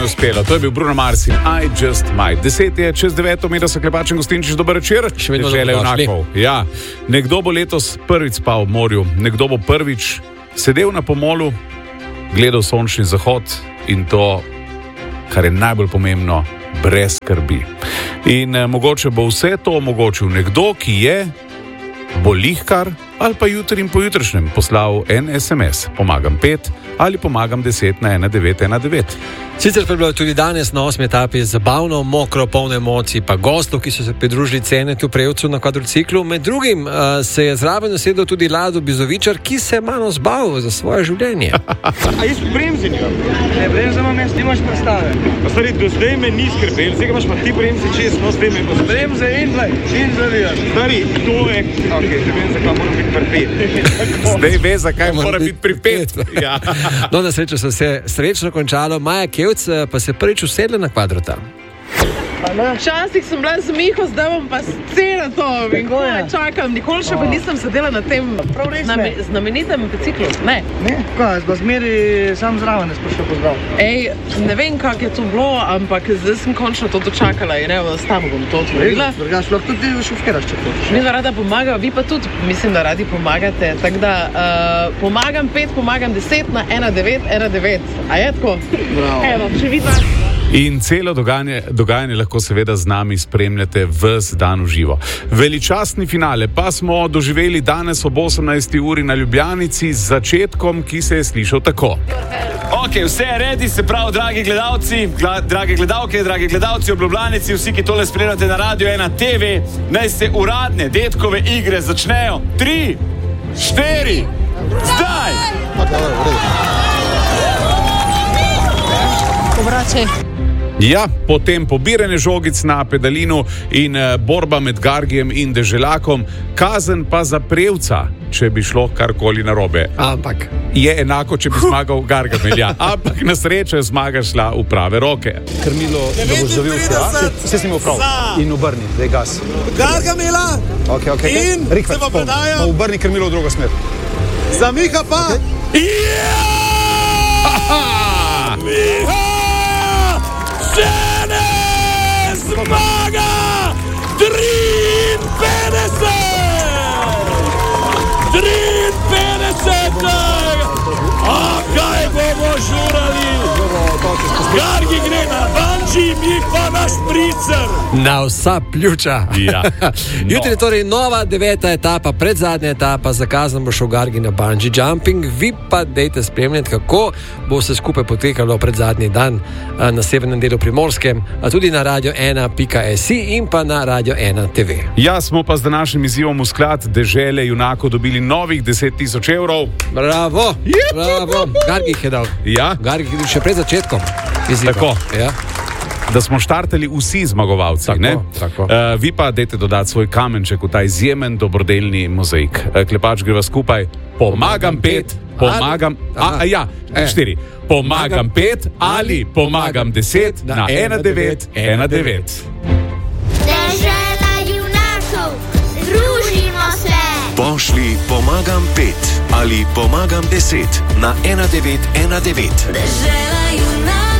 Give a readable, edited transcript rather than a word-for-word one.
uspelo. To je bil Bruno Mars in I Just Might. 10 je čez 9, Miro se Klepačen Gostinčič, dober večer. Še vedno dobrodošli. Ja, nekdo bo letos prvič spal v morju, nekdo bo prvič sedel na pomolu, gledal sončni zahod in to, kar je najbolj pomembno, brez skrbi. In mogoče bo vse to omogočil nekdo, ki je bolihkar ali pa jutri in pojutrišnjem poslal en SMS. Pomagam 5 ali pomagam 10 na 1919. Sicer pa je bilo tudi danes na 8. etapi zabavno, mokro, polno emocij, pa gostov, ki so se pridružili Cenetu Prevcu na kvadrociklu. Med drugim se je zraven usedel tudi Lado Bizovičar, ki se je malo zbal za svoje življenje. A jaz bremzim jo? Ne, bremzam jaz, ti imaš predstave. Pa stari, do zdaj me ni skrbel, zdaj imaš pa ti bremzi čez, no zdaj me bo. Bremze in zavijaš. Stari, to je, ok, ne vem, zakaj moram biti pri 5. Zdaj ve, zakaj mora biti pri 5. Ja. No, na srečo so se srečno končalo. Maja Kevc pa se prvič usedla na kvadrota. Včasih sem bila z Miho, zdaj bom pa celo to. Čakam, nikoli še pa nisem sedela na tem znamenitem biciklu. Ne. Ne? Kaj, da zmeri sam zraven, ne sprašal pozdrav. Ej, ne vem, kak je to bilo, ampak zdaj sem končno to dočakala in evo, s tamo bom to otvorila. Drugač, lahko tudi šofiraš, če hočeš. Mi da rada pomaga, vi pa tudi, mislim, da radi pomagate. Tako da pomagam 5, pomagam 10 na 1919. A je tako? Bravo. Evo, če vidva. In celo dogajanje lahko seveda z nami spremljate ves dan v živo. Veličastni finale pa smo doživeli danes ob 18. uri na Ljubljanici z začetkom, ki se je slišal tako. Ok, vse je redi, se pravi, dragi gledalci, drage gledalke, dragi gledalci ob Ljubljanici, vsi, ki tole spremljate na Radio 1 TV, naj se uradne detkove igre začnejo. 3, 4, zdaj! Obračaj. Ja, potem pobiranje žogic na pedalinu in borba med Gargijem in Deželakom, kazen pa za Prevca, če bi šlo karkoli narobe. Ampak je enako, če bi zmagal Gargamel. Ampak na srečo je zmaga šla v prave roke. Krmilo, da boš zavil vse, vse si imel prav. In obrni, da je gas. Gargamela! Ok. In Rikvec, se pa predajo. Obrni krmilo v drugo smer. Za Miha pa! Miha! Žene zmaga 53! A kaj bomo žurali? Gargi gre na banči, Mih pa na špricer. na vsa pljuča. Ja. Jutri je torej nova 9. etapa, predzadnja etapa, za kazen bo šel Gargi na bungee jumping. Vi pa dejte spremljati, kako bo vse skupaj potekalo predzadnji dan na severnem delu Primorske, a tudi na radio1.si in pa na Radio 1 TV. Ja, smo pa z današnjim izzivom v sklad Dežele junakov dobili novih 10.000 evrov. Bravo, bravo. Gargi jih je dal. Ja. Gargi jih je še pred začetkom izziva. Tako. Ja. Da smo štartali vsi zmagovalci. Tako. Vi pa dajte dodati svoj kamenček v ta izjemen dobrodelni mozaik. Klepač greva skupaj. Pomagam 5, pomagam... Ja, 4. Pomagam 5 ali pomagam 10 na 1919. Dežela junakov, družimo se! Pošli pomagam 5 ali pomagam 10 na 1919. Dežela junakov.